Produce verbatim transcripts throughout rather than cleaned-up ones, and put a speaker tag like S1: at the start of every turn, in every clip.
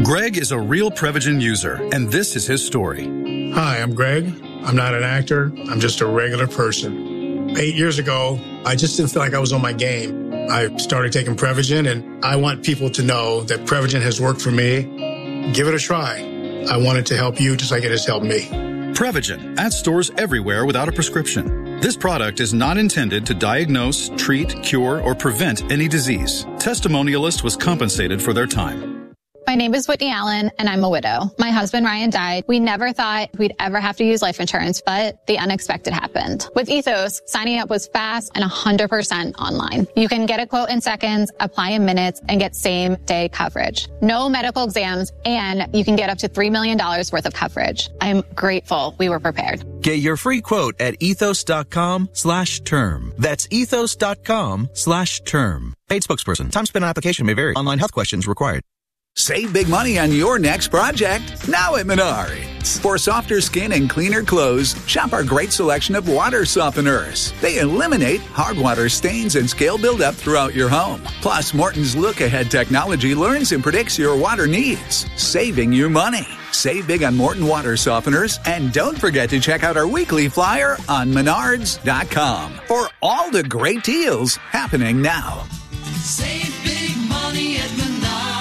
S1: Greg is a real Prevagen user, and this is his story.
S2: Hi, I'm Greg. I'm not an actor. I'm just a regular person. Eight years ago, I just didn't feel like I was on my game. I started taking Prevagen, and I want people to know that Prevagen has worked for me. Give it a try. I want it to help you just like it has helped me.
S1: Prevagen, at stores everywhere without a prescription. This product is not intended to diagnose, treat, cure, or prevent any disease. Testimonialist was compensated for their time.
S3: My name is Whitney Allen, and I'm a widow. My husband, Ryan, died. We never thought we'd ever have to use life insurance, but the unexpected happened. With Ethos, signing up was fast and one hundred percent online. You can get a quote in seconds, apply in minutes, and get same-day coverage. No medical exams, and you can get up to three million dollars worth of coverage. I'm grateful we were prepared.
S4: Get your free quote at ethos.com slash term. That's ethos.com slash term. Paid spokesperson. Time spent on application may vary. Online health questions required.
S5: Save big money on your next project, now at Menards. For softer skin and cleaner clothes, shop our great selection of water softeners. They eliminate hard water stains and scale buildup throughout your home. Plus, Morton's look-ahead technology learns and predicts your water needs, saving you money. Save big on Morton water softeners, and don't forget to check out our weekly flyer on menards dot com for all the great deals happening now.
S6: Save big money at Menards.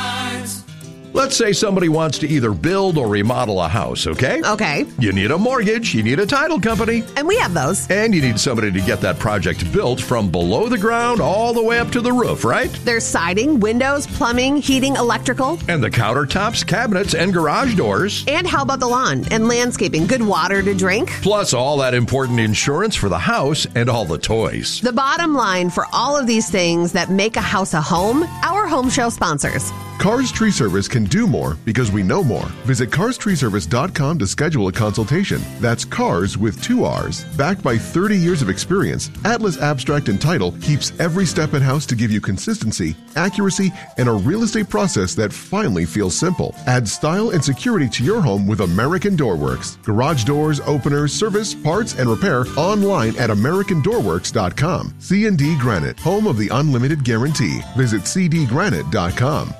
S7: Let's say somebody wants to either build or remodel a house, okay?
S8: Okay.
S7: You need a mortgage, you need a title company.
S8: And we have those.
S7: And you need somebody to get that project built from below the ground all the way up to the roof, right?
S8: There's siding, windows, plumbing, heating, electrical.
S7: And the countertops, cabinets, and garage doors.
S8: And how about the lawn and landscaping? Good water to drink.
S7: Plus all that important insurance for the house and all the toys.
S8: The bottom line for all of these things that make a house a home, our home show sponsors.
S9: Cars Tree Service can do more because we know more. Visit cars tree service dot com to schedule a consultation. That's cars with two R's. Backed by thirty years of experience, Atlas Abstract and Title keeps every step in-house to give you consistency, accuracy, and a real estate process that finally feels simple. Add style and security to your home with American Door Works. Garage doors, openers, service, parts, and repair online at american door works dot com. C and D Granite, home of the unlimited guarantee. Visit c d granite dot com.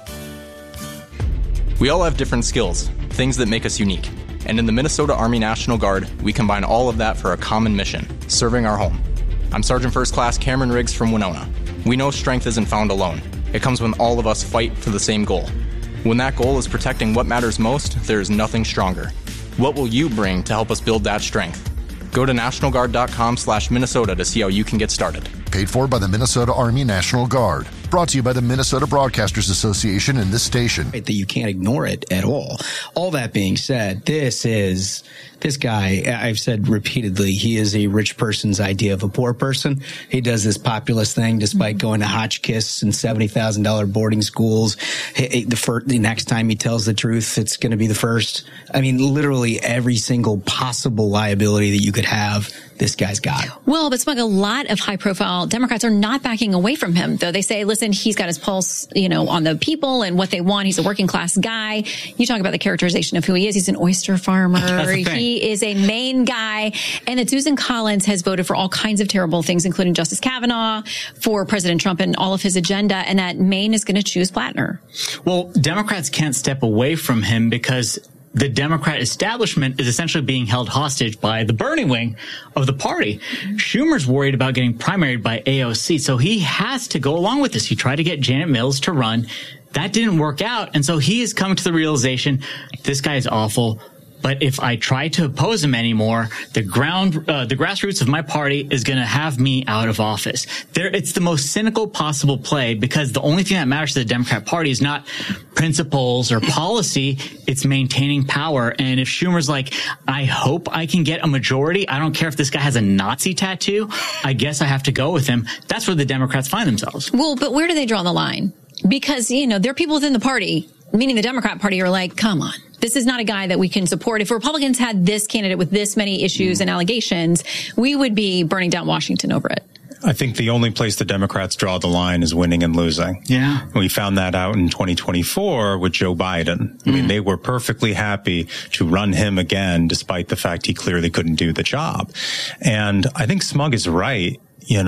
S10: We all have different skills, things that make us unique. And in the Minnesota Army National Guard, we combine all of that for a common mission, serving our home. I'm Sergeant First Class Cameron Riggs from Winona. We know strength isn't found alone. It comes when all of us fight for the same goal. When that goal is protecting what matters most, there is nothing stronger. What will you bring to help us build that strength? Go to national guard dot com slash Minnesota to see how you can get started.
S11: Paid for by the Minnesota Army National Guard. Brought to you by the Minnesota Broadcasters Association and this station.
S12: That you can't ignore it at all. All that being said, this is, this guy, I've said repeatedly, he is a rich person's idea of a poor person. He does this populist thing despite going to Hotchkiss and seventy thousand dollars boarding schools. He, the, first, the next time he tells the truth, it's going to be the first. I mean, literally every single possible liability that you could have, this guy's got.
S13: Well, but Smug, a lot of high-profile Democrats are not backing away from him, though. They say, listen, he's got his pulse, you know, on the people and what they want. He's a working-class guy. You talk about the characterization of who he is. He's an oyster farmer. He is a Maine guy. And that Susan Collins has voted for all kinds of terrible things, including Justice Kavanaugh, for President Trump and all of his agenda, and that Maine is going to choose Plattner.
S14: Well, Democrats can't step away from him because the Democrat establishment is essentially being held hostage by the Bernie wing of the party. Schumer's worried about getting primaried by A O C, so he has to go along with this. He tried to get Janet Mills to run. That didn't work out, and so he is coming to the realization, this guy is awful. But if I try to oppose him anymore, the ground, uh, the grassroots of my party is going to have me out of office. There, it's the most cynical possible play because the only thing that matters to the Democrat Party is not principles or policy. It's maintaining power. And if Schumer's like, I hope I can get a majority. I don't care if this guy has a Nazi tattoo. I guess I have to go with him. That's where the Democrats find themselves.
S13: Well, but where do they draw the line? Because, you know, there are people within the party, meaning the Democrat Party, are like, come on. This is not a guy that we can support. If Republicans had this candidate with this many issues and allegations, we would be burning down Washington over it.
S15: I think the only place the Democrats draw the line is winning and losing.
S14: Yeah.
S15: We found that out in twenty twenty-four with Joe Biden. I mean, mm. they were perfectly happy to run him again, despite the fact he clearly couldn't do the job. And I think Smug is right. You know,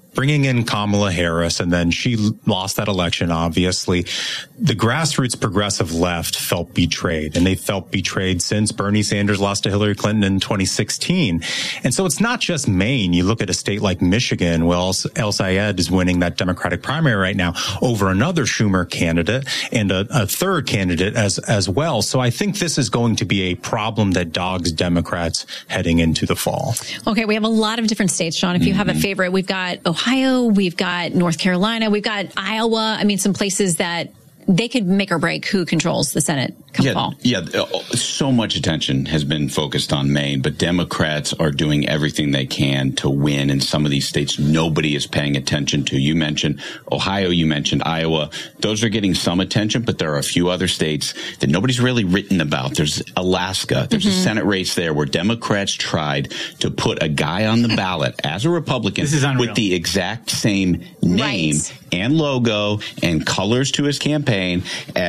S15: bringing in Kamala Harris, and then she lost that election, obviously, the grassroots progressive left felt betrayed, and they felt betrayed since Bernie Sanders lost to Hillary Clinton in twenty sixteen. And so it's not just Maine. You look at a state like Michigan, well, El Sayed is winning that Democratic primary right now over another Schumer candidate and a, a third candidate as, as well. So I think this is going to be a problem that dogs Democrats heading into the fall.
S13: Okay, we have a lot of different states, Sean. If you mm-hmm. have a favorite, we've got Ohio, we've got North Carolina, we've got Iowa. I mean, some places that they could make or break who controls the Senate come
S16: yeah,
S13: fall.
S16: Yeah, so much attention has been focused on Maine, but Democrats are doing everything they can to win in some of these states nobody is paying attention to. You mentioned Ohio, you mentioned Iowa. Those are getting some attention, but there are a few other states that nobody's really written about. There's Alaska. There's mm-hmm. a Senate race there where Democrats tried to put a guy on the ballot as a Republican with the exact same name right. and logo and colors to his campaign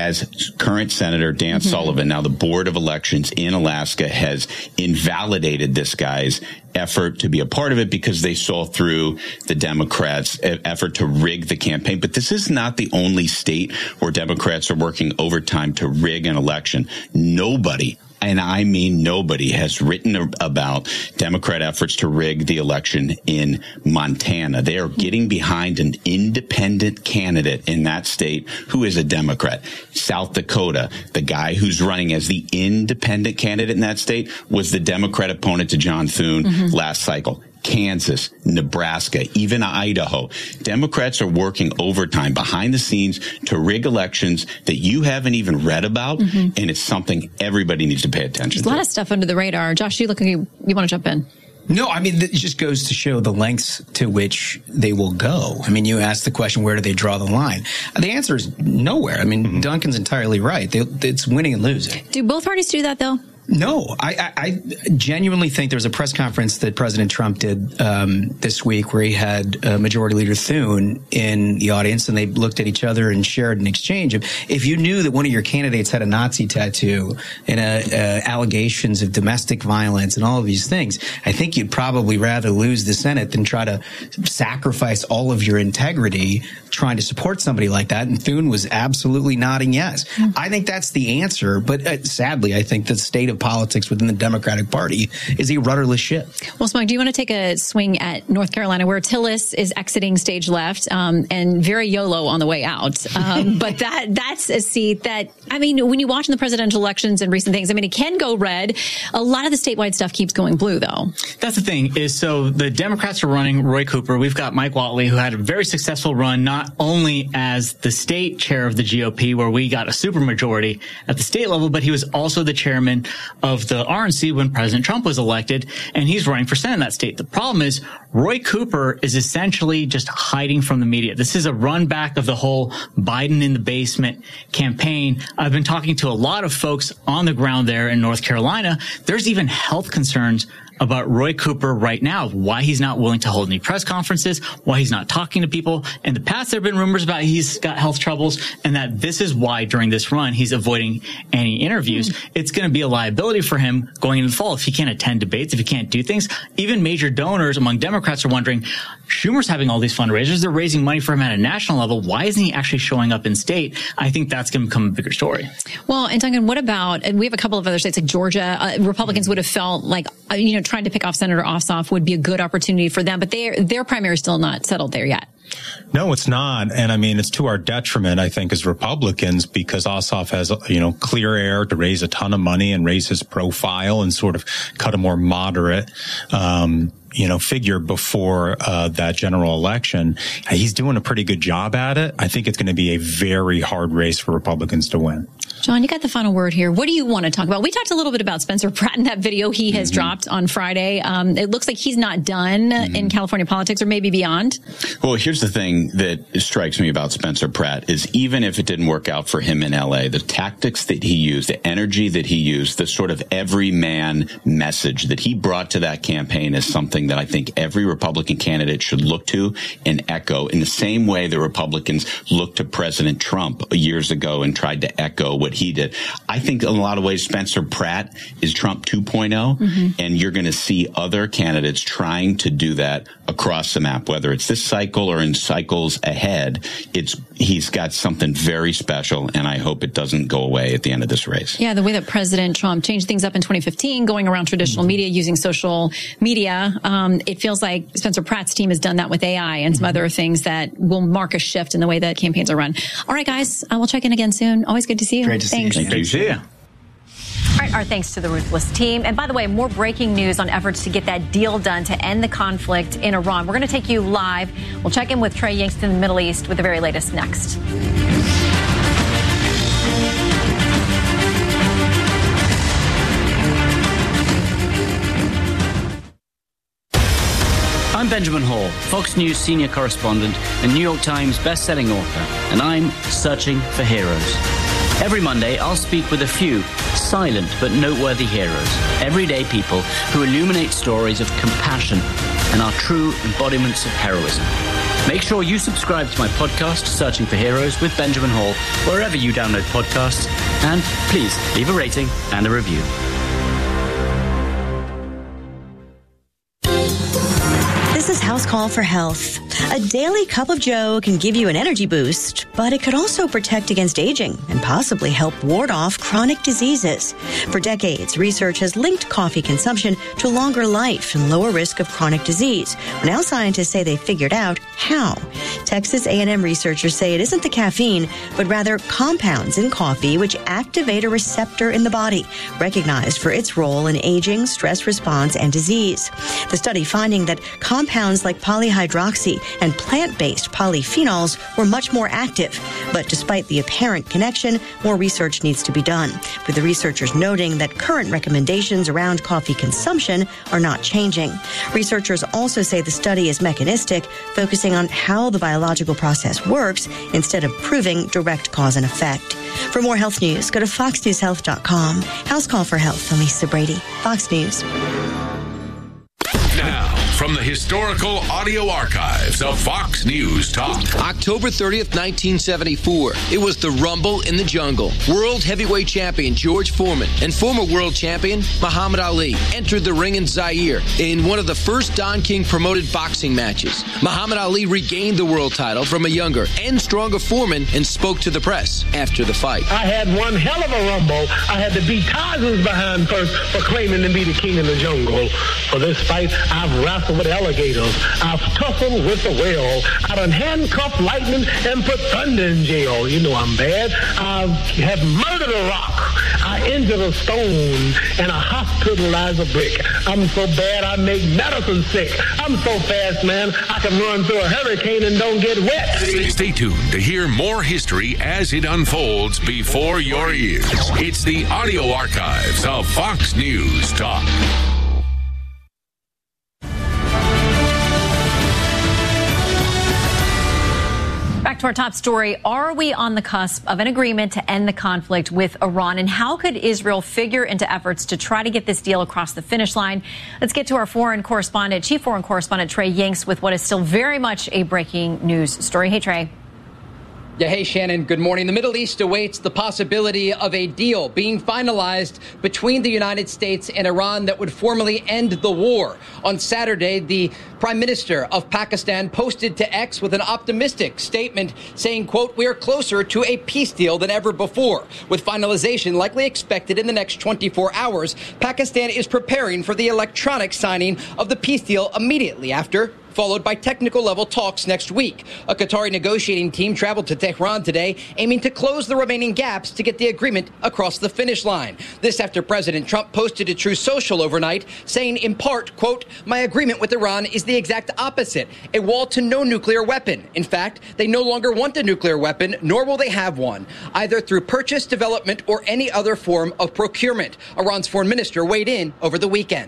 S16: as current Senator Dan mm-hmm. Sullivan. Now, the Board of Elections in Alaska has invalidated this guy's effort to be a part of it because they saw through the Democrats' effort to rig the campaign. But this is not the only state where Democrats are working overtime to rig an election. Nobody, and I mean nobody, has written about Democrat efforts to rig the election in Montana. They are getting behind an independent candidate in that state who is a Democrat. South Dakota, the guy who's running as the independent candidate in that state was the Democrat opponent to John Thune mm-hmm. last cycle. Kansas, Nebraska, even Idaho. Democrats are working overtime behind the scenes to rig elections that you haven't even read about, mm-hmm. and it's something everybody needs to pay attention
S13: There's
S16: to.
S13: a lot of stuff under the radar. Josh, you look like you, you want to jump in.
S12: No, I mean, it just goes to show the lengths to which they will go. I mean, you asked the question, where do they draw the line? The answer is nowhere. I mean, mm-hmm. Duncan's entirely right. They, it's winning and losing.
S13: Do both parties do that, though?
S12: No, I, I, I genuinely think there was a press conference that President Trump did um, this week where he had uh, Majority Leader Thune in the audience, and they looked at each other and shared an exchange. If, if you knew that one of your candidates had a Nazi tattoo and uh, uh, allegations of domestic violence and all of these things, I think you'd probably rather lose the Senate than try to sacrifice all of your integrity trying to support somebody like that. And Thune was absolutely nodding yes. Mm-hmm. I think that's the answer. But uh, sadly, I think the state of politics within the Democratic Party is a rudderless ship.
S13: Well, Smug, do you want to take a swing at North Carolina, where Tillis is exiting stage left um, and very YOLO on the way out? Um, but that that's a seat that, I mean, when you watch in the presidential elections and recent things, I mean, it can go red. A lot of the statewide stuff keeps going blue, though.
S14: That's the thing is, so the Democrats are running Roy Cooper. We've got Mike Whatley, who had a very successful run, not only as the state chair of the G O P, where we got a supermajority at the state level, but he was also the chairman of the R N C when President Trump was elected, and he's running for Senate in that state. The problem is Roy Cooper is essentially just hiding from the media. This is a run back of the whole Biden in the basement campaign. I've been talking to a lot of folks on the ground there in North Carolina. There's even health concerns about Roy Cooper right now, why he's not willing to hold any press conferences, why he's not talking to people. In the past, there have been rumors about he's got health troubles, and that this is why during this run he's avoiding any interviews. Mm-hmm. It's going to be a liability for him going into the fall if he can't attend debates, if he can't do things. Even major donors among Democrats are wondering, Schumer's having all these fundraisers, they're raising money for him at a national level. Why isn't he actually showing up in state? I think that's going to become a bigger story.
S13: Well, and Duncan, what about, and we have a couple of other states like Georgia, uh, Republicans mm-hmm. would have felt like, uh, you know, trying to pick off Senator Ossoff would be a good opportunity for them, but their their primary is still not settled there yet.
S15: No, it's not. And I mean, it's to our detriment, I think, as Republicans, because Ossoff has, you know, clear air to raise a ton of money and raise his profile and sort of cut a more moderate, um, you know, figure before uh, that general election. He's doing a pretty good job at it. I think it's going to be a very hard race for Republicans to win.
S13: John, you got the final word here. What do you want to talk about? We talked a little bit about Spencer Pratt in that video he has mm-hmm. dropped on Friday. Um, it looks like he's not done mm-hmm. in California politics, or maybe beyond.
S16: Well, here's the thing that strikes me about Spencer Pratt is even if it didn't work out for him in L A, the tactics that he used, the energy that he used, the sort of everyman message that he brought to that campaign is something that I think every Republican candidate should look to and echo in the same way the Republicans looked to President Trump years ago and tried to echo what what he did. I think in a lot of ways, Spencer Pratt is Trump two point oh, mm-hmm. and you're going to see other candidates trying to do that across the map, whether it's this cycle or in cycles ahead. It's he's got something very special, and I hope it doesn't go away at the end of this race.
S13: Yeah, the way that President Trump changed things up in twenty fifteen, going around traditional mm-hmm. media, using social media, um, it feels like Spencer Pratt's team has done that with A I and some mm-hmm. other things that will mark a shift in the way that campaigns are run. All right, guys, uh, we'll check in again soon. Always good to see you.
S12: Great to
S13: Thanks.
S12: see you.
S16: Thank you. See you.
S17: All right, our thanks to the Ruthless team. And by the way, more breaking news on efforts to get that deal done to end the conflict in Iran. We're going to take you live. We'll check in with Trey Yingst in the Middle East with the very latest next.
S18: I'm Benjamin Hall, Fox News senior correspondent and New York Times best-selling author, and I'm searching for heroes. Every Monday, I'll speak with a few silent but noteworthy heroes, everyday people who illuminate stories of compassion and are true embodiments of heroism. Make sure you subscribe to my podcast, Searching for Heroes with Benjamin Hall, wherever you download podcasts, and please leave a rating and a review.
S19: This is House Call for Health. A daily cup of Joe can give you an energy boost, but it could also protect against aging and possibly help ward off chronic diseases. For decades, research has linked coffee consumption to longer life and lower risk of chronic disease. Now scientists say they figured out how. Texas A and M researchers say it isn't the caffeine, but rather compounds in coffee which activate a receptor in the body, recognized for its role in aging, stress response, and disease. The study finding that compounds like polyhydroxy and plant-based polyphenols were much more active. But despite the apparent connection, more research needs to be done, with the researchers noting that current recommendations around coffee consumption are not changing. Researchers also say the study is mechanistic, focusing on how the biological process works instead of proving direct cause and effect. For more health news, go to fox news health dot com. House Call for Health, I'm Lisa Brady, Fox News.
S20: Now, from the historical audio archives of Fox News Talk.
S21: October thirtieth, nineteen seventy-four. It was the Rumble in the Jungle. World heavyweight champion George Foreman and former world champion Muhammad Ali entered the ring in Zaire in one of the first Don King promoted boxing matches. Muhammad Ali regained the world title from a younger and stronger Foreman and spoke to the press after the fight.
S22: I had one hell of a rumble. I had to beat Tarzan's behind first for claiming to be the king of the jungle. For this fight, I've wrestled with alligators. I've tussled with the whale. I done handcuffed lightning and put thunder in jail. You know I'm bad. I have murdered a rock. I injured a stone. And I hospitalized a brick. I'm so bad I make medicine sick. I'm so fast, man, I can run through a hurricane and don't get wet.
S20: Stay tuned to hear more history as it unfolds before your ears. It's the audio archives of Fox News Talk.
S17: Back to our top story. Are we on the cusp of an agreement to end the conflict with Iran? And how could Israel figure into efforts to try to get this deal across the finish line? Let's get to our foreign correspondent, chief foreign correspondent Trey Yingst, with what is still very much a breaking news story. Hey, Trey.
S23: Yeah, hey, Shannon, good morning. The Middle East awaits the possibility of a deal being finalized between the United States and Iran that would formally end the war. On Saturday, the Prime Minister of Pakistan posted to X with an optimistic statement saying, quote, "We are closer to a peace deal than ever before. With finalization likely expected in the next twenty-four hours, Pakistan is preparing for the electronic signing of the peace deal immediately after, followed by technical level talks next week. A Qatari negotiating team traveled to Tehran today, aiming to close the remaining gaps to get the agreement across the finish line. This after President Trump posted to Truth Social overnight, saying in part, quote, "My agreement with Iran is the exact opposite, a wall to no nuclear weapon. In fact, they no longer want a nuclear weapon, nor will they have one, either through purchase, development, or any other form of procurement." Iran's foreign minister weighed in over the weekend.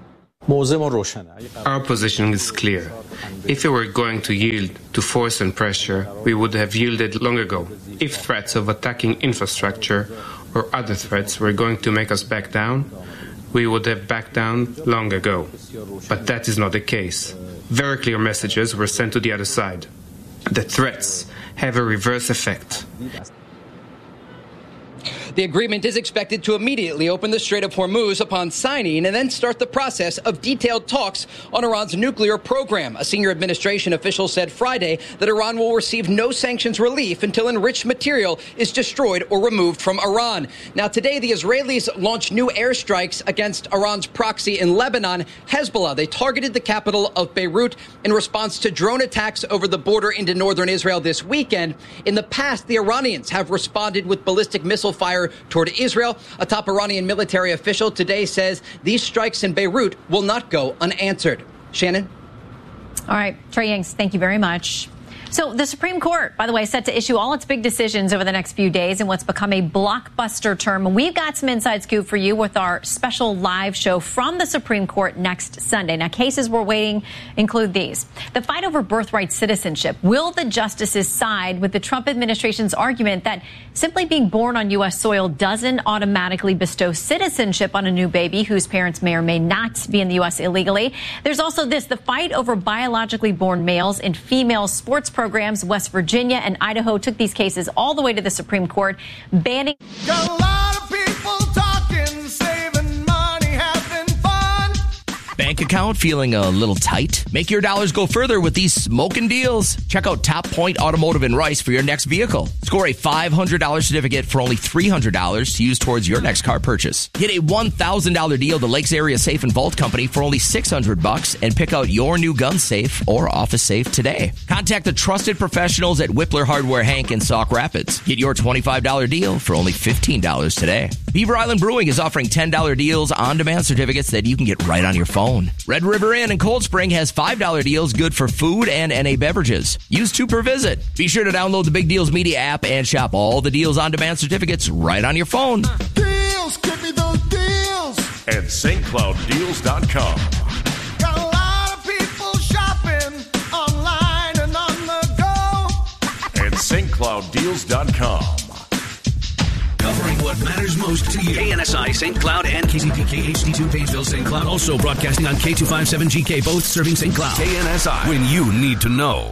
S24: Our position is clear. If we were going to yield to force and pressure, we would have yielded long ago. If threats of attacking infrastructure or other threats were going to make us back down, we would have backed down long ago. But that is not the case. Very clear messages were sent to the other side. The threats have a reverse effect.
S23: The agreement is expected to immediately open the Strait of Hormuz upon signing and then start the process of detailed talks on Iran's nuclear program. A senior administration official said Friday that Iran will receive no sanctions relief until enriched material is destroyed or removed from Iran. Now, today, the Israelis launched new airstrikes against Iran's proxy in Lebanon, Hezbollah. They targeted the capital of Beirut in response to drone attacks over the border into northern Israel this weekend. In the past, the Iranians have responded with ballistic missile fire toward Israel. A top Iranian military official today says these strikes in Beirut will not go unanswered. Shannon?
S17: All right, Trey Yingst, thank you very much. So the Supreme Court, by the way, set to issue all its big decisions over the next few days in what's become a blockbuster term. We've got some inside scoop for you with our special live show from the Supreme Court next Sunday. Now, cases we're waiting include these. The fight over birthright citizenship. Will the justices side with the Trump administration's argument that simply being born on U S soil doesn't automatically bestow citizenship on a new baby whose parents may or may not be in the U S illegally? There's also this, the fight over biologically born males in female sports programs. West Virginia and Idaho took these cases all the way to the Supreme Court, banning.
S6: Got a lot of people talking, saving money, having fun.
S1: Bank account feeling a little tight? Make your dollars go further with these smoking deals. Check out Top Point Automotive in Rice for your next vehicle. Score a five hundred dollars certificate for only three hundred dollars to use towards your next car purchase. Get a one thousand dollars deal to Lakes Area Safe and Vault Company for only six hundred bucks and pick out your new gun safe or office safe today. Contact the trusted professionals at Whippler Hardware Hank in Sauk Rapids. Get your twenty-five dollars deal for only fifteen dollars today. Beaver Island Brewing is offering ten dollars deals on-demand certificates that you can get right on your phone. Red River Inn in Cold Spring has five dollars deals good for food and N A beverages. Use two per visit. Be sure to download the Big Deals Media app and shop all the deals on-demand certificates right on your phone.
S6: Deals, give me those deals.
S20: And Saint Cloud Deals dot com.
S6: Got a lot of people shopping online and on the go.
S20: And Saint Cloud Deals dot com.
S2: Covering what matters most to you. K N S I, Saint Cloud, and K C P K H D two, Painesville, Saint Cloud. Also broadcasting on K two fifty-seven G K, both serving Saint Cloud. K N S I, when you need to know.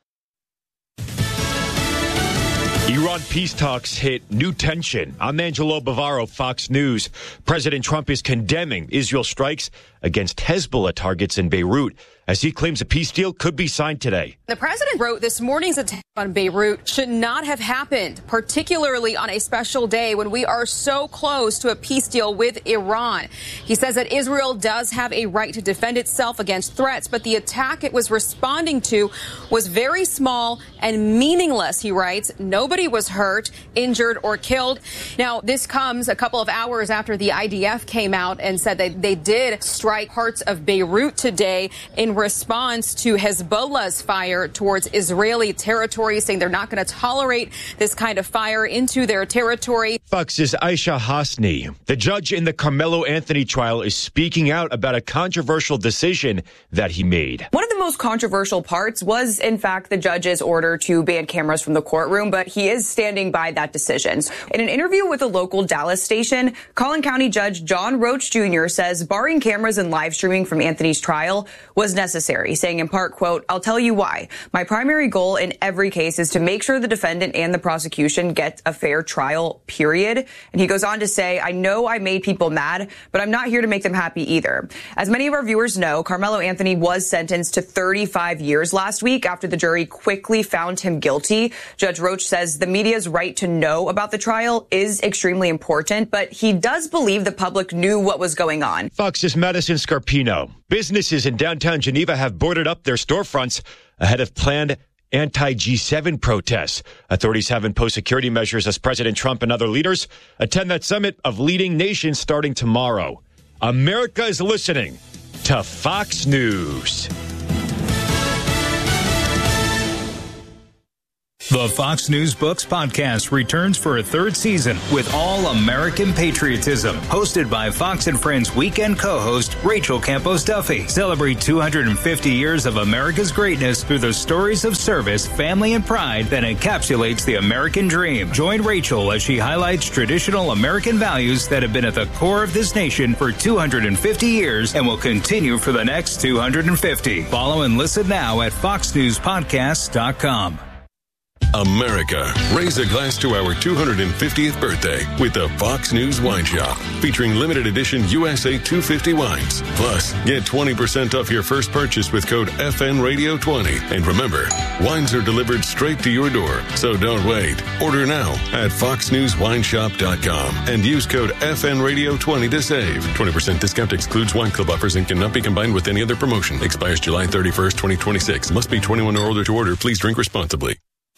S3: Iran peace talks hit new tension. I'm Angelo Bavaro, Fox News. President Trump is condemning Israel strikes against Hezbollah targets in Beirut as he claims a peace deal could be signed today.
S4: The president wrote this morning's attack on Beirut should not have happened, particularly on a special day when we are so close to a peace deal with Iran. He says that Israel does have a right to defend itself against threats, but the attack it was responding to was very small and meaningless, he writes. Nobody was hurt, injured, or killed. Now, this comes a couple of hours after the I D F came out and said that they did strike parts of Beirut today in response to Hezbollah's fire towards Israeli territory, saying they're not going to tolerate this kind of fire into their territory.
S3: Fox's Aisha Hasni, the judge in the Carmelo Anthony trial, is speaking out about a controversial decision that he made.
S25: One of the most controversial parts was, in fact, the judge's order to ban cameras from the courtroom, but he is standing by that decision. In an interview with a local Dallas station, Collin County Judge John Roach Junior says barring cameras and live streaming from Anthony's trial was necessary, saying in part, quote, "I'll tell you why. My primary goal in every case is to make sure the defendant and the prosecution get a fair trial, period." And he goes on to say, "I know I made people mad, but I'm not here to make them happy either." As many of our viewers know, Carmelo Anthony was sentenced to thirty-five years last week after the jury quickly found him guilty. Judge Roach says the media's right to know about the trial is extremely important, but he does believe the public knew what was going on.
S3: Fox's Madison Scarpino. Businesses in downtown Geneva have boarded up their storefronts ahead of planned anti G seven protests. Authorities have imposed security measures as President Trump and other leaders attend that summit of leading nations starting tomorrow. America is listening to Fox News.
S26: The Fox News Books podcast returns for a third season with all American patriotism. Hosted by Fox and Friends weekend co-host Rachel Campos Duffy. Celebrate two hundred fifty years of America's greatness through the stories of service, family, and pride that encapsulates the American dream. Join Rachel as she highlights traditional American values that have been at the core of this nation for two hundred fifty years and will continue for the next two hundred fifty. Follow and listen now at fox news podcasts dot com.
S20: America. Raise a glass to our two hundred fiftieth birthday with the Fox News Wine Shop, featuring limited edition U S A two fifty wines. Plus, get twenty percent off your first purchase with code F N Radio twenty. And remember, wines are delivered straight to your door, so don't wait. Order now at fox news wine shop dot com and use code F N Radio twenty to save. twenty percent discount excludes wine club offers and cannot be combined with any other promotion. Expires July thirty-first, twenty twenty-six. Must be twenty-one or older to order. Please drink responsibly.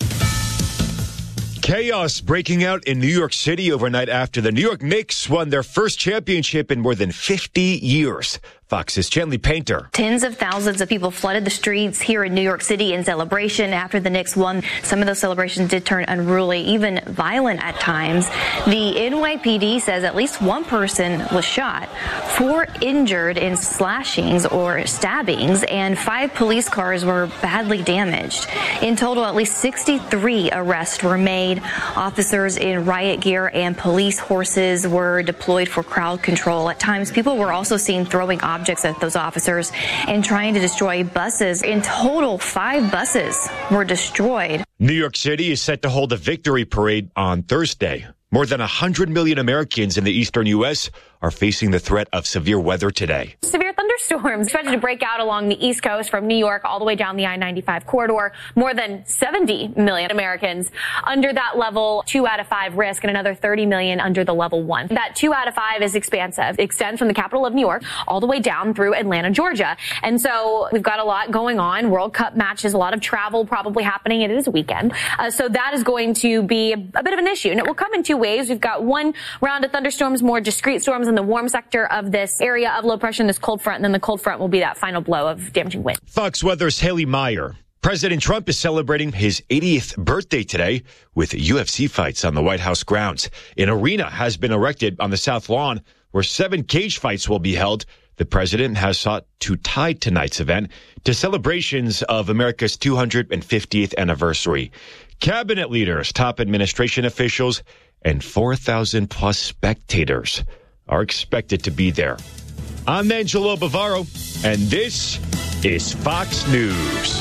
S3: Chaos breaking out in New York City overnight after the New York Knicks won their first championship in more than fifty years. Fox's Chanley Painter.
S5: Tens of thousands of people flooded the streets here in New York City in celebration after the Knicks won. Some of those celebrations did turn unruly, even violent at times. The N Y P D says at least one person was shot, four injured in slashings or stabbings, and five police cars were badly damaged. In total, at least sixty-three arrests were made. Officers in riot gear and police horses were deployed for crowd control. At times, people were also seen throwing objects at those officers and trying to destroy buses. In total, five buses were destroyed.
S3: New York City is set to hold a victory parade on Thursday. More than one hundred million Americans in the eastern U S are facing the threat of severe weather today.
S7: Severe thunderstorms expected to break out along the East Coast from New York all the way down the I ninety-five corridor. More than seventy million Americans under that level two out of five risk, and another thirty million under the level one. That two out of five is expansive. It extends from the capital of New York all the way down through Atlanta, Georgia. And so we've got a lot going on. World Cup matches, a lot of travel probably happening. It is a weekend. Uh, so that is going to be a, a bit of an issue. And it will come in two ways. We've got one round of thunderstorms, more discrete storms in the warm sector of this area of low pressure, this cold front, and then the cold front will be that final blow of damaging wind.
S3: Fox Weather's Haley Meyer. President Trump is celebrating his eightieth birthday today with U F C fights on the White House grounds. An arena has been erected on the South Lawn where seven cage fights will be held. The president has sought to tie tonight's event to celebrations of America's two hundred fiftieth anniversary. Cabinet leaders, top administration officials, and four thousand plus spectators are expected to be there. I'm Angelo Bavaro, and this is Fox News.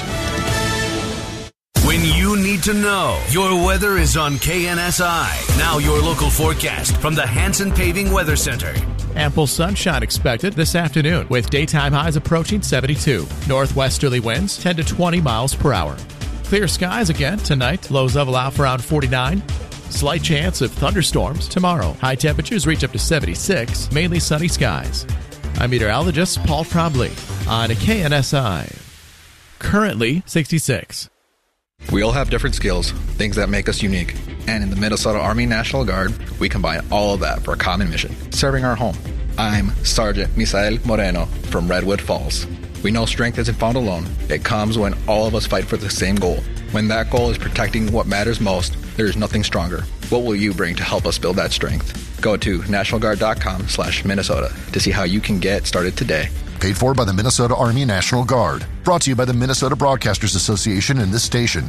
S2: When you need to know, your weather is on K N S I. Now your local forecast from the Hanson Paving Weather Center.
S8: Ample sunshine expected this afternoon with daytime highs approaching seventy-two. Northwesterly winds ten to twenty miles per hour. Clear skies again tonight. Lows level out for around forty-nine. Slight chance of thunderstorms tomorrow. High temperatures reach up to seventy-six. Mainly sunny skies. I'm meteorologist Paul Trombley on K N S I. Currently sixty-six.
S9: We all have different skills, things that make us unique. And in the Minnesota Army National Guard, we combine all of that for a common mission, serving our home. I'm Sergeant Misael Moreno from Redwood Falls. We know strength isn't found alone. It comes when all of us fight for the same goal. When that goal is protecting what matters most, there is nothing stronger. What will you bring to help us build that strength? Go to national guard dot com slash Minnesota to see how you can get started today.
S10: Paid for by the Minnesota Army National Guard. Brought to you by the Minnesota Broadcasters Association and this station.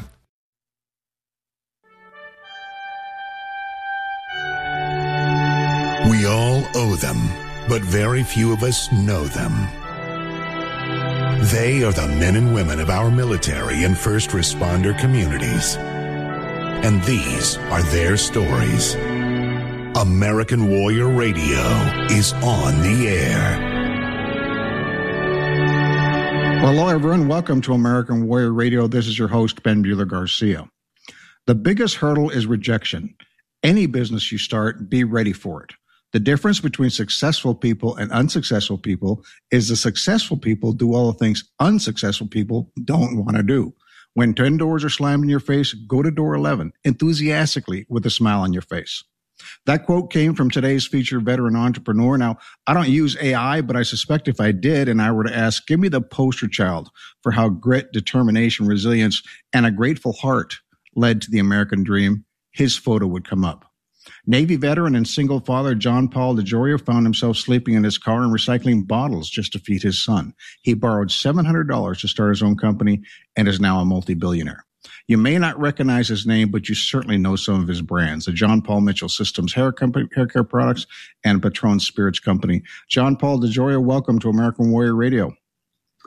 S11: We all owe them, but very few of us know them. They are the men and women of our military and first responder communities. And these are their stories. American Warrior Radio is on the air.
S27: Well, hello, everyone. Welcome to American Warrior Radio. This is your host, Ben Bueller Garcia. The biggest hurdle is rejection. Any business you start, be ready for it. The difference between successful people and unsuccessful people is the successful people do all the things unsuccessful people don't want to do. When ten doors are slammed in your face, go to door eleven, enthusiastically with a smile on your face. That quote came from today's featured veteran entrepreneur. Now, I don't use A I, but I suspect if I did and I were to ask, give me the poster child for how grit, determination, resilience, and a grateful heart led to the American dream, his photo would come up. Navy veteran and single father John Paul DeJoria found himself sleeping in his car and recycling bottles just to feed his son. He borrowed seven hundred dollars to start his own company and is now a multi-billionaire. You may not recognize his name, but you certainly know some of his brands, the John Paul Mitchell Systems Hair Company, Hair Care Products, and Patron Spirits Company. John Paul DeJoria, welcome to American Warrior Radio.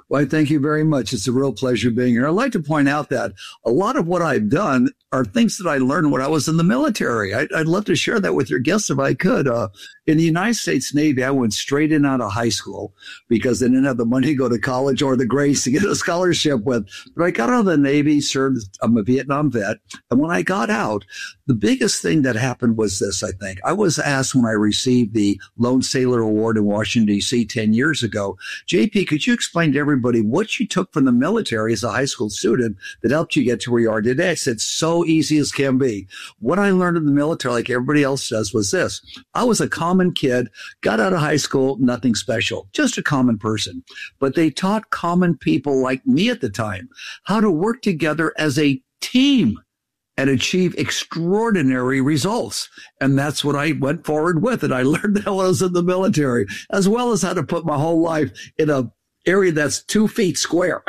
S12: Well, thank you very much. It's a real pleasure being here. I'd like to point out that a lot of what I've done are things that I learned when I was in the military. I, I'd love to share that with your guests if I could. Uh, in the United States Navy, I went straight in out of high school because they didn't have the money to go to college or the grades to get a scholarship with. But I got out of the Navy, served, I'm a Vietnam vet. And when I got out, the biggest thing that happened was this, I think. I was asked when I received the Lone Sailor Award in Washington, D C ten years ago, J P, could you explain to everybody what you took from the military as a high school student that helped you get to where you are today? I said, so easy as can be. What I learned in the military, like everybody else does, was this. I was a common kid, got out of high school, nothing special, just a common person. But they taught common people like me at the time how to work together as a team and achieve extraordinary results. And that's what I went forward with. And I learned that when I was in the military, as well as how to put my whole life in a area that's two feet square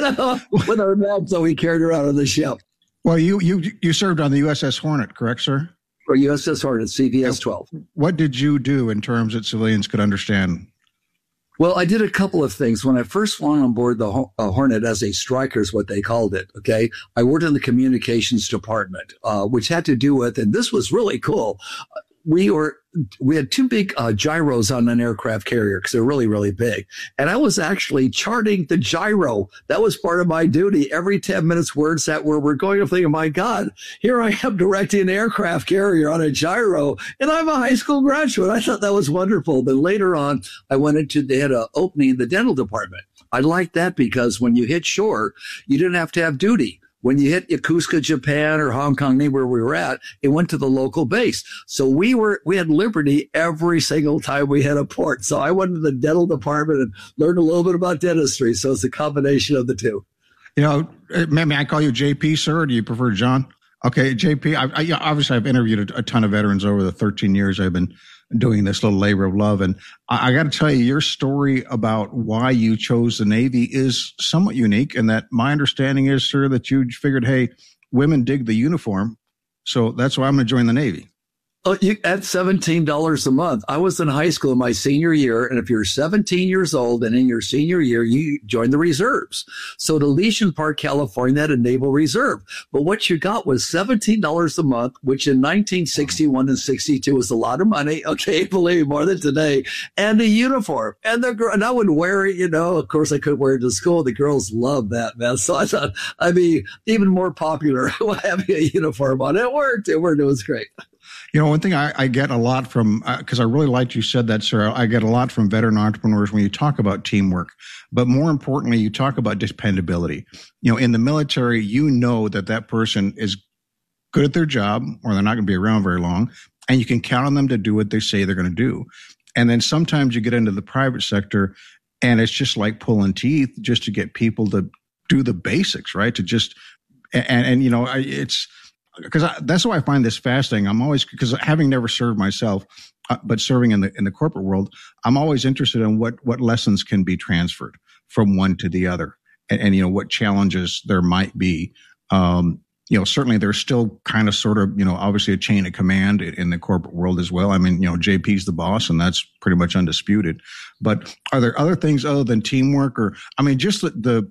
S12: with our mom, so we carried around on the ship.
S27: Well, you you you served on the U S S Hornet, correct, sir?
S12: Or U S S Hornet, C V S twelve.
S27: What did you do in terms that civilians could understand?
S12: Well, I did a couple of things. When I first went on board the uh, Hornet as a striker is what they called it, okay? I worked in the communications department, uh, which had to do with, and this was really cool, we were we had two big uh, gyros on an aircraft carrier because they're really, really big. And I was actually charting the gyro. That was part of my duty. Every ten minutes, words that were, we're going to think, my God, here I am directing an aircraft carrier on a gyro, and I'm a high school graduate. I thought that was wonderful. Then later on, I went into, they had an opening in the dental department. I liked that because when you hit shore, you didn't have to have duty. When you hit Yokosuka, Japan, or Hong Kong, anywhere we were at, it went to the local base. So we were, we had liberty every single time we had a port. So I went to the dental department and learned a little bit about dentistry. So it's a combination of the two.
S27: You know, may I call you J P, sir, or do you prefer John? Okay, J P, I, I, obviously I've interviewed a, a ton of veterans over the thirteen years I've been doing this little labor of love. And I, I got to tell you, your story about why you chose the Navy is somewhat unique. And that my understanding is, sir, that you figured, hey, women dig the uniform. So that's why I'm going to join the Navy.
S12: Oh, you, at seventeen dollars a month. I was in high school in my senior year. And if you're seventeen years old and in your senior year, you join the reserves. So to Elysian Park, California, had a Naval Reserve. But what you got was seventeen dollars a month, which in nineteen sixty-one and sixty-two was a lot of money. Okay, believe me, more than today. And a uniform. And the girl, and I would wear it, you know, of course I could wear it to school. The girls loved that, man. So I thought I'd be even more popular having a uniform on. It worked. It worked. It was great.
S27: You know, one thing I, I get a lot from, because uh, I really liked you said that, sir, I get a lot from veteran entrepreneurs when you talk about teamwork. But more importantly, you talk about dependability. You know, in the military, you know that that person is good at their job or they're not going to be around very long. And you can count on them to do what they say they're going to do. And then sometimes you get into the private sector and it's just like pulling teeth just to get people to do the basics, right? To just, and, and you know, it's, because that's why I find this fascinating. I'm always, because having never served myself, uh, but serving in the in the corporate world, I'm always interested in what what lessons can be transferred from one to the other, and, and you know what challenges there might be. Um, you know, certainly there's still kind of sort of you know obviously a chain of command in, in the corporate world as well. I mean, you know, J P's the boss, and that's pretty much undisputed. But are there other things other than teamwork, or I mean, just the, the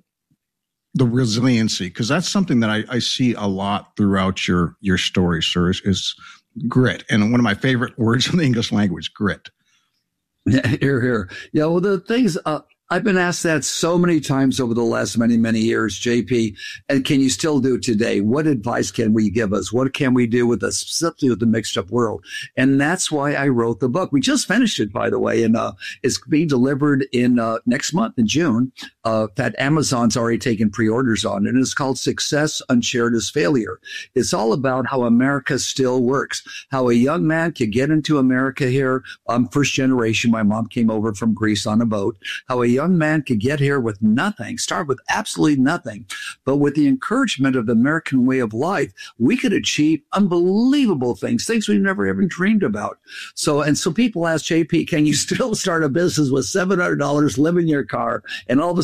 S27: the resiliency, because that's something that I, I see a lot throughout your, your story, sir, is, is grit. And one of my favorite words in the English language, grit.
S12: Yeah, here, here. Yeah, well, the things, uh, I've been asked that so many times over the last many, many years, J P, and can you still do it today? What advice can we give us? What can we do with the, specifically with the mixed up world? And that's why I wrote the book. We just finished it, by the way, and uh, it's being delivered in uh, next month in June. Uh, that Amazon's already taken pre-orders on, and it's called Success Unshared is Failure. It's all about how America still works, how a young man could get into America here. I'm first generation. My mom came over from Greece on a boat. How a young man could get here with nothing, start with absolutely nothing. But with the encouragement of the American way of life, we could achieve unbelievable things, things we've never even dreamed about. So, and so people ask J P, can you still start a business with seven hundred dollars, live in your car, and all of a sudden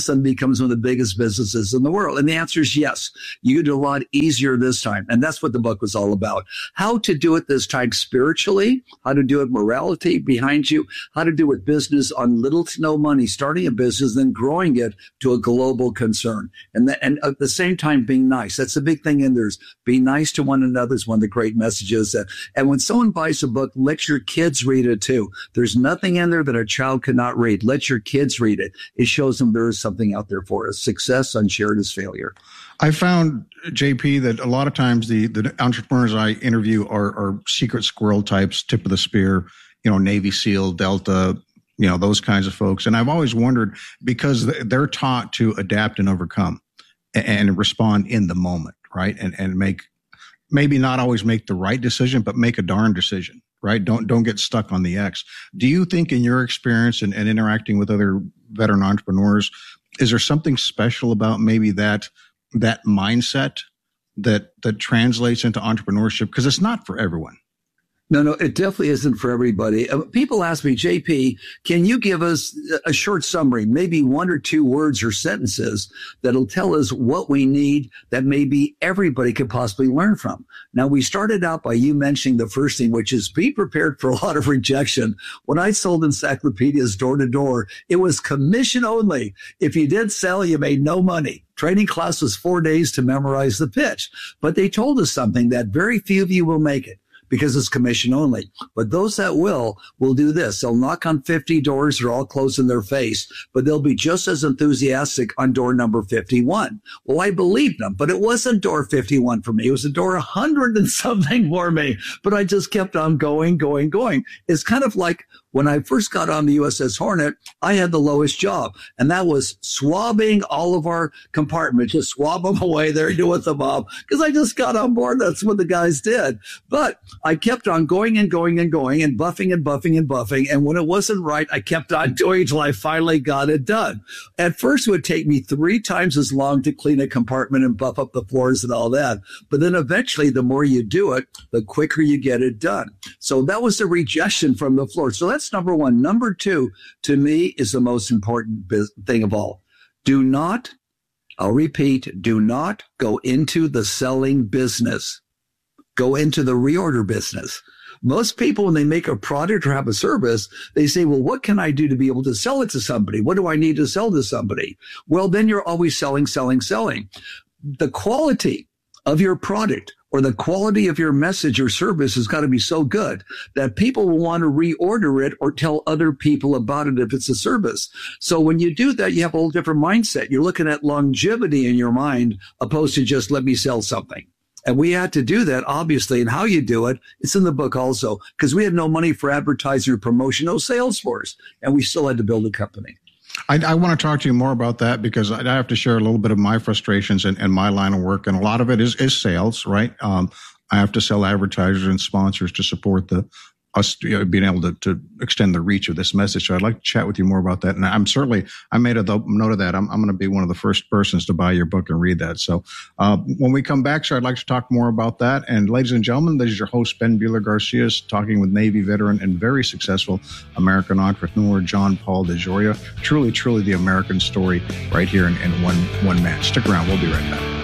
S12: sudden becomes one of the biggest businesses in the world? And the answer is yes. You could do a lot easier this time. And that's what the book was all about. How to do it this time spiritually, how to do it morality behind you, how to do it business on little to no money, starting a business, then growing it to a global concern. And, that, and at the same time, being nice. That's the big thing in there is be nice to one another is one of the great messages. That, and when someone buys a book, let your kids read it too. There's nothing in there that a child cannot read. Let your kids read it. It shows them there is something out there for us. Success unshared is failure.
S27: I found, J P, that a lot of times the, the entrepreneurs I interview are, are secret squirrel types, tip of the spear, you know, Navy SEAL, Delta, you know, those kinds of folks. And I've always wondered, because they're taught to adapt and overcome and, and respond in the moment, right? And, and make, maybe not always make the right decision, but make a darn decision, right? Don't, don't get stuck on the X. Do you think in your experience and, and interacting with other veteran entrepreneurs, is there something special about maybe that, that mindset that, that translates into entrepreneurship? Because it's not for everyone.
S12: No, no, it definitely isn't for everybody. Uh, people ask me, J P, can you give us a short summary, maybe one or two words or sentences that'll tell us what we need that maybe everybody could possibly learn from? Now, we started out by you mentioning the first thing, which is be prepared for a lot of rejection. When I sold encyclopedias door to door, it was commission only. If you did sell, you made no money. Training class was four days to memorize the pitch. But they told us something that very few of you will make it, because it's commission only. But those that will, will do this. They'll knock on fifty doors. They're all closed in their face, but they'll be just as enthusiastic on door number fifty-one. Well, I believed them, but it wasn't door fifty-one for me. It was a door one hundred and something for me, but I just kept on going, going, going. It's kind of like when I first got on the U S S Hornet, I had the lowest job, and that was swabbing all of our compartments, just swab them away there, doing the mob, because I just got on board. That's what the guys did. But I kept on going and going and going and buffing and buffing and buffing. And when it wasn't right, I kept on doing until I finally got it done. At first, it would take me three times as long to clean a compartment and buff up the floors and all that. But then eventually, the more you do it, the quicker you get it done. So that was the rejection from the floor. So that's number one. Number two, to me, is the most important thing of all. Do not, I'll repeat, do not go into the selling business. Go into the reorder business. Most people, when they make a product or have a service, they say, well, what can I do to be able to sell it to somebody? What do I need to sell to somebody? Well, then you're always selling, selling, selling. The quality of your product or the quality of your message or service has got to be so good that people will want to reorder it or tell other people about it if it's a service. So when you do that, you have a whole different mindset. You're looking at longevity in your mind opposed to just let me sell something. And we had to do that, obviously, and how you do it, it's in the book also, because we had no money for advertising or promotion, no sales force, and we still had to build a company.
S27: I, I want to talk to you more about that, because I have to share a little bit of my frustrations and, and my line of work, and a lot of it is, is sales, right? Um, I have to sell advertisers and sponsors to support the us you know, being able to, to extend the reach of this message. So I'd like to chat with you more about that. And I'm certainly, I made a note of that. I'm, I'm going to be one of the first persons to buy your book and read that. So uh, when we come back, sir, I'd like to talk more about that. And ladies and gentlemen, this is your host, Ben Bueller Garcia, talking with Navy veteran and very successful American entrepreneur, John Paul DeJoria. Truly, truly the American story right here in, in one, one man. Stick around. We'll be right back.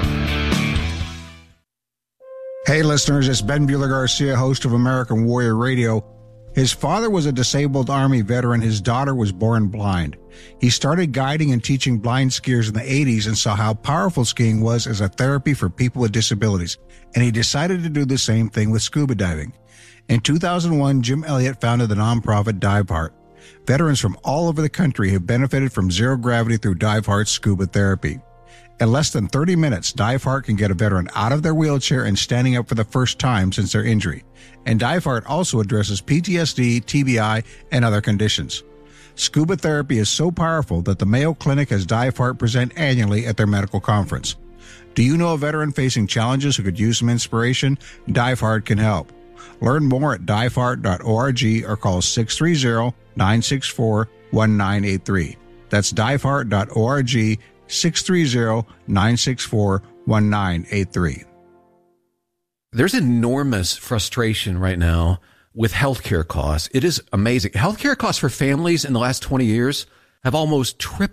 S27: Hey, listeners, it's Ben Bueller Garcia, host of American Warrior Radio. His father was a disabled Army veteran. His daughter was born blind. He started guiding and teaching blind skiers in the eighties and saw how powerful skiing was as a therapy for people with disabilities. And he decided to do the same thing with scuba diving. In two thousand one, Jim Elliott founded the nonprofit Dive Heart. Veterans from all over the country have benefited from zero gravity through Dive Heart's scuba therapy. In less than thirty minutes, Dive Heart can get a veteran out of their wheelchair and standing up for the first time since their injury. And Dive Heart also addresses P T S D, T B I, and other conditions. Scuba therapy is so powerful that the Mayo Clinic has Dive Heart present annually at their medical conference. Do you know a veteran facing challenges who could use some inspiration? Dive Heart can help. Learn more at dive heart dot org or call six three zero, nine six four, one nine eight three. That's dive heart dot org, six three zero, nine six four, one nine eight three.
S13: There's enormous frustration right now with healthcare costs. It is amazing. Healthcare costs for families in the last twenty years have almost tripled.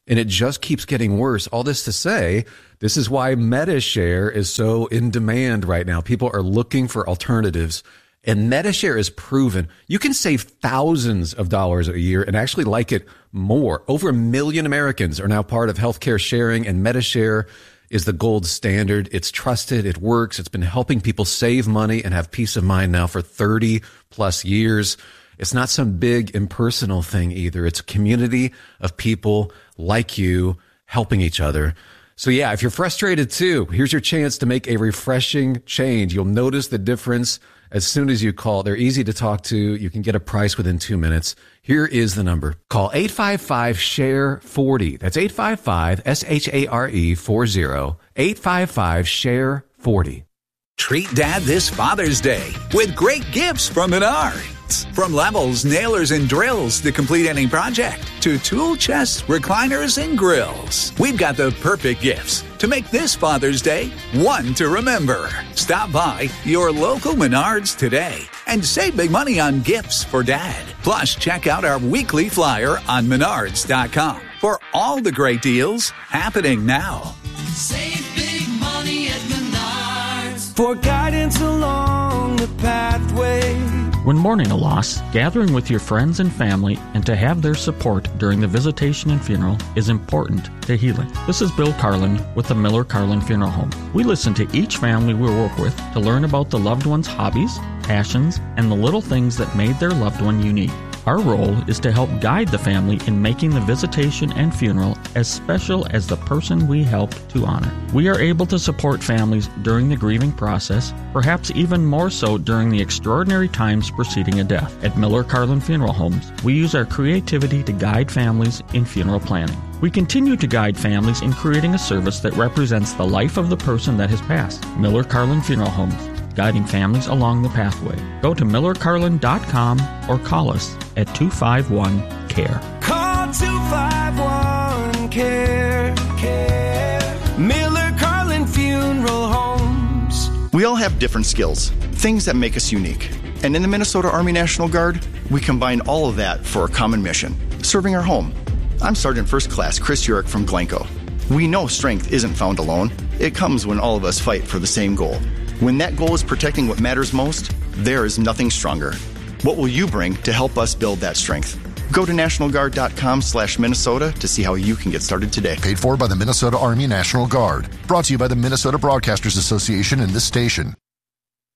S13: and it just keeps getting worse. All this to say, this is why Medi-Share is so in demand right now. People are looking for alternatives, and Medi-Share is proven. You can save thousands of dollars a year and actually like it more. Over a million Americans are now part of healthcare sharing, and Medi-Share is the gold standard. It's trusted. It works. It's been helping people save money and have peace of mind now for thirty plus years. It's not some big impersonal thing either. It's a community of people like you helping each other. So yeah, if you're frustrated too, here's your chance to make a refreshing change. You'll notice the difference as soon as you call. They're easy to talk to. You can get a price within two minutes. Here is the number. Call eight five five, S H A R E, forty. That's eight five five, S H A R E, forty. eight five five, S H A R E, forty.
S14: Treat Dad this Father's Day with great gifts from Menards. From levels, nailers, and drills to complete any project, to tool chests, recliners, and grills. We've got the perfect gifts to make this Father's Day one to remember. Stop by your local Menards today and save big money on gifts for Dad. Plus, check out our weekly flyer on menards dot com for all the great deals happening now.
S6: Save big money at Menards for guidance along the pathway.
S15: When mourning a loss, gathering with your friends and family and to have their support during the visitation and funeral is important to healing. This is Bill Carlin with the Miller Carlin Funeral Home. We listen to each family we work with to learn about the loved one's hobbies, passions, and the little things that made their loved one unique. Our role is to help guide the family in making the visitation and funeral as special as the person we helped to honor. We are able to support families during the grieving process, perhaps even more so during the extraordinary times preceding a death. At Miller Carlin Funeral Homes, we use our creativity to guide families in funeral planning. We continue to guide families in creating a service that represents the life of the person that has passed. Miller Carlin Funeral Homes, guiding families along the pathway. Go to miller carlin dot com or call us at two five one, C A R E.
S6: Call two five one, C A R E. C A R E. Miller Carlin Funeral Homes.
S16: We all have different skills, things that make us unique. And in the Minnesota Army National Guard, we combine all of that for a common mission, serving our home. I'm Sergeant First Class Chris Urick from Glencoe. We know strength isn't found alone. It comes when all of us fight for the same goal. When that goal is protecting what matters most, there is nothing stronger. What will you bring to help us build that strength? Go to national guard dot com slash Minnesota to see how you can get started today.
S10: Paid for by the Minnesota Army National Guard. Brought to you by the Minnesota Broadcasters Association and this station.